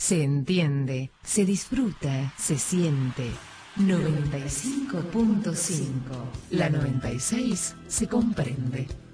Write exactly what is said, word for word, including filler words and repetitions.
Se entiende, se disfruta, se siente. noventa y cinco punto cinco. La noventa y seis se comprende.